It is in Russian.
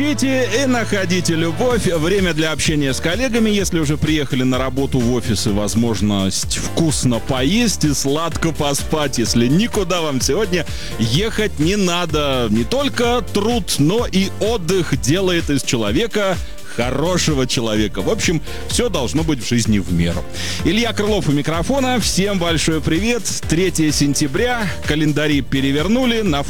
Пейте и находите любовь. Время для общения с коллегами. Если уже приехали на работу в офис, и возможность вкусно поесть и сладко поспать. Если никуда вам сегодня ехать не надо. Не только труд, но и отдых делает из человека хорошего человека. В общем, все должно быть в жизни в меру. Илья Крылов у микрофона. Всем большой привет. 3 сентября. Календари перевернули. На